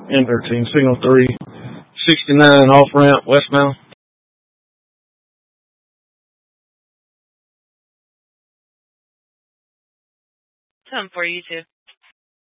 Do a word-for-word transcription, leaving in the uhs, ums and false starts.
N thirteen, signal three, sixty-nine off ramp, westbound. Something for you too.